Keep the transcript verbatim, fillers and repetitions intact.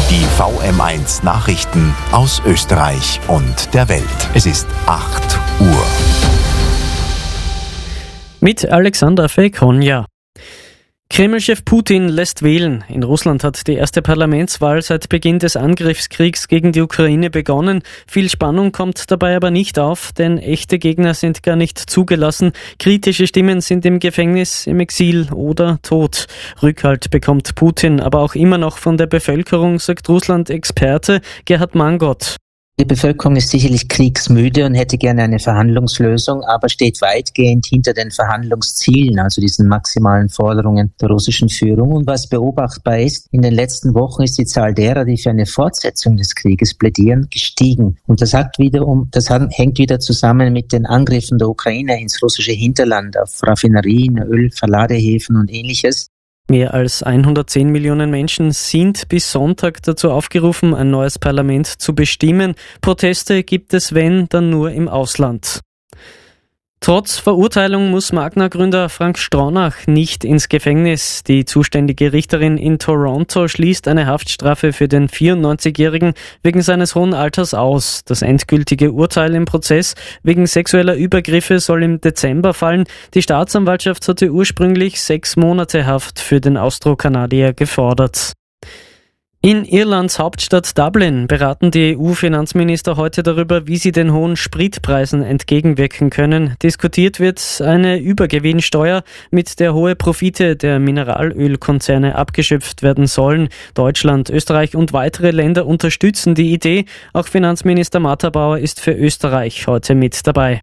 Die V M eins Nachrichten aus Österreich und der Welt. Es ist acht Uhr. Mit Alexander Fekonja. Kreml-Chef Putin lässt wählen. In Russland hat die erste Parlamentswahl seit Beginn des Angriffskriegs gegen die Ukraine begonnen. Viel Spannung kommt dabei aber nicht auf, denn echte Gegner sind gar nicht zugelassen. Kritische Stimmen sind im Gefängnis, im Exil oder tot. Rückhalt bekommt Putin aber auch immer noch von der Bevölkerung, sagt Russland-Experte Gerhard Mangot. Die Bevölkerung ist sicherlich kriegsmüde und hätte gerne eine Verhandlungslösung, aber steht weitgehend hinter den Verhandlungszielen, also diesen maximalen Forderungen der russischen Führung. Und was beobachtbar ist, in den letzten Wochen ist die Zahl derer, die für eine Fortsetzung des Krieges plädieren, gestiegen. Und das hat wiederum, das hängt wieder zusammen mit den Angriffen der Ukraine ins russische Hinterland auf Raffinerien, Ölverladehäfen und Ähnliches. Mehr als hundertzehn Millionen Menschen sind bis Sonntag dazu aufgerufen, ein neues Parlament zu bestimmen. Proteste gibt es, wenn, dann nur im Ausland. Trotz Verurteilung muss Magna-Gründer Frank Stronach nicht ins Gefängnis. Die zuständige Richterin in Toronto schließt eine Haftstrafe für den vierundneunzigjährigen wegen seines hohen Alters aus. Das endgültige Urteil im Prozess wegen sexueller Übergriffe soll im Dezember fallen. Die Staatsanwaltschaft hatte ursprünglich sechs Monate Haft für den Austro-Kanadier gefordert. In Irlands Hauptstadt Dublin beraten die E U-Finanzminister heute darüber, wie sie den hohen Spritpreisen entgegenwirken können. Diskutiert wird eine Übergewinnsteuer, mit der hohe Profite der Mineralölkonzerne abgeschöpft werden sollen. Deutschland, Österreich und weitere Länder unterstützen die Idee. Auch Finanzminister Matterbauer ist für Österreich heute mit dabei.